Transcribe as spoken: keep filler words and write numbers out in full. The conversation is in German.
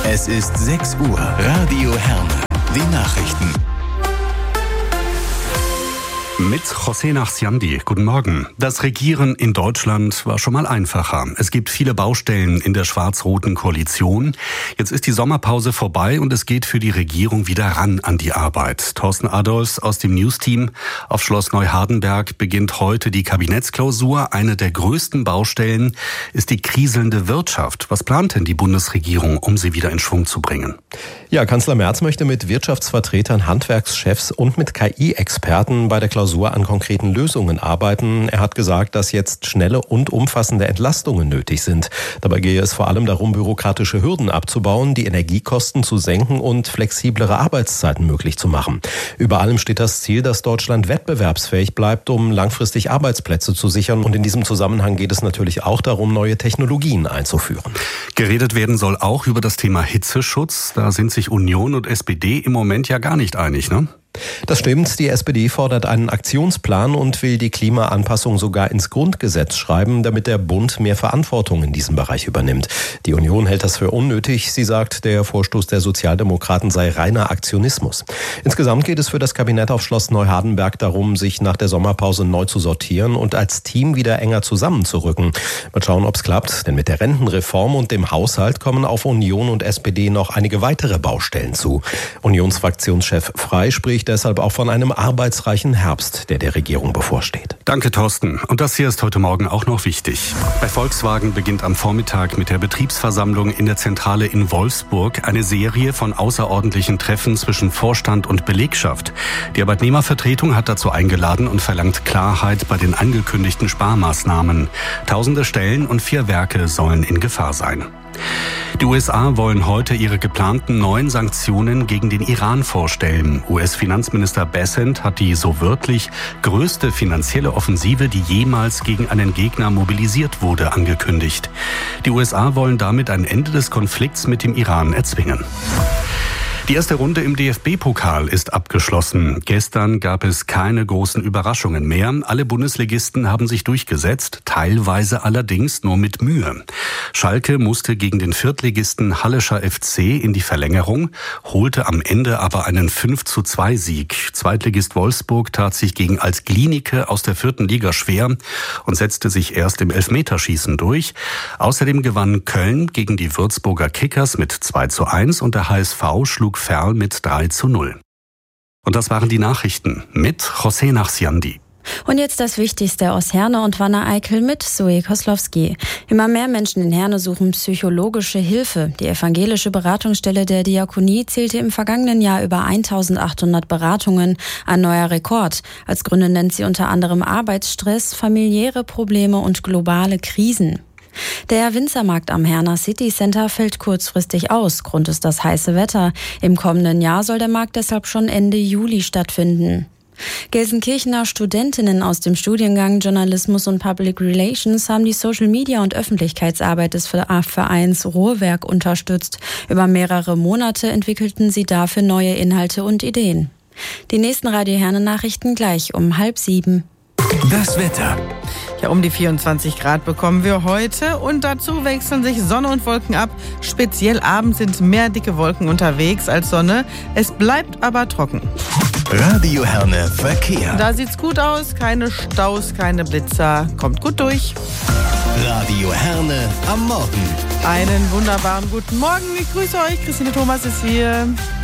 Es ist sechs Uhr. Radio Herne. Die Nachrichten. Mit José Nachsiandi. Guten Morgen. Das Regieren in Deutschland war schon mal einfacher. Es gibt viele Baustellen in der schwarz-roten Koalition. Jetzt ist die Sommerpause vorbei und es geht für die Regierung wieder ran an die Arbeit. Thorsten Adolfs aus dem News-Team auf Schloss Neuhardenberg beginnt heute die Kabinettsklausur. Eine der größten Baustellen ist die kriselnde Wirtschaft. Was plant denn die Bundesregierung, um sie wieder in Schwung zu bringen? Ja, Kanzler Merz möchte mit Wirtschaftsvertretern, Handwerkschefs und mit K I-Experten bei der Klausur an konkreten Lösungen arbeiten. Er hat gesagt, dass jetzt schnelle und umfassende Entlastungen nötig sind. Dabei gehe es vor allem darum, bürokratische Hürden abzubauen, die Energiekosten zu senken und flexiblere Arbeitszeiten möglich zu machen. Über allem steht das Ziel, dass Deutschland wettbewerbsfähig bleibt, um langfristig Arbeitsplätze zu sichern. Und in diesem Zusammenhang geht es natürlich auch darum, neue Technologien einzuführen. Geredet werden soll auch über das Thema Hitzeschutz. Da sind sich Union und S P D im Moment ja gar nicht einig, ne? Das stimmt. Die S P D fordert einen Aktionsplan und will die Klimaanpassung sogar ins Grundgesetz schreiben, damit der Bund mehr Verantwortung in diesem Bereich übernimmt. Die Union hält das für unnötig. Sie sagt, der Vorstoß der Sozialdemokraten sei reiner Aktionismus. Insgesamt geht es für das Kabinett auf Schloss Neuhardenberg darum, sich nach der Sommerpause neu zu sortieren und als Team wieder enger zusammenzurücken. Mal schauen, ob es klappt, denn mit der Rentenreform und dem Haushalt kommen auf Union und S P D noch einige weitere Baustellen zu. Unionsfraktionschef Frey spricht deshalb auch von einem arbeitsreichen Herbst, der der Regierung bevorsteht. Danke, Thorsten. Und das hier ist heute Morgen auch noch wichtig. Bei Volkswagen beginnt am Vormittag mit der Betriebsversammlung in der Zentrale in Wolfsburg eine Serie von außerordentlichen Treffen zwischen Vorstand und Belegschaft. Die Arbeitnehmervertretung hat dazu eingeladen und verlangt Klarheit bei den angekündigten Sparmaßnahmen. Tausende Stellen und vier Werke sollen in Gefahr sein. Die U S A wollen heute ihre geplanten neuen Sanktionen gegen den Iran vorstellen. U S-Finanzminister Bessent hat die so wörtlich größte finanzielle Offensive, die jemals gegen einen Gegner mobilisiert wurde, angekündigt. Die U S A wollen damit ein Ende des Konflikts mit dem Iran erzwingen. Die erste Runde im D F B-Pokal ist abgeschlossen. Gestern gab es keine großen Überraschungen mehr. Alle Bundesligisten haben sich durchgesetzt, teilweise allerdings nur mit Mühe. Schalke musste gegen den Viertligisten Hallischer F C in die Verlängerung, holte am Ende aber einen fünf zu zwei Sieg. Zweitligist Wolfsburg tat sich gegen Altglienicke aus der vierten Liga schwer und setzte sich erst im Elfmeterschießen durch. Außerdem gewann Köln gegen die Würzburger Kickers mit zwei zu eins und der H S V schlug Ferl mit drei zu null. Und das waren die Nachrichten mit José Nachsiandi. Und jetzt das Wichtigste aus Herne und Wanne-Eickel mit Zoe Koslowski. Immer mehr Menschen in Herne suchen psychologische Hilfe. Die evangelische Beratungsstelle der Diakonie zählte im vergangenen Jahr über eintausendachthundert Beratungen, ein neuer Rekord. Als Gründe nennt sie unter anderem Arbeitsstress, familiäre Probleme und globale Krisen. Der Winzermarkt am Herner City Center fällt kurzfristig aus. Grund ist das heiße Wetter. Im kommenden Jahr soll der Markt deshalb schon Ende Juli stattfinden. Gelsenkirchener Studentinnen aus dem Studiengang Journalismus und Public Relations haben die Social Media und Öffentlichkeitsarbeit des Vereins Ruhrwerk unterstützt. Über mehrere Monate entwickelten sie dafür neue Inhalte und Ideen. Die nächsten Radio Herne Nachrichten gleich um halb sieben. Das Wetter. Ja, um die vierundzwanzig Grad bekommen wir heute und dazu wechseln sich Sonne und Wolken ab. Speziell abends sind mehr dicke Wolken unterwegs als Sonne. Es bleibt aber trocken. Radio Herne Verkehr. Da sieht's gut aus, keine Staus, keine Blitzer. Kommt gut durch. Radio Herne am Morgen. Einen wunderbaren guten Morgen. Ich grüße euch. Christine Thomas ist hier.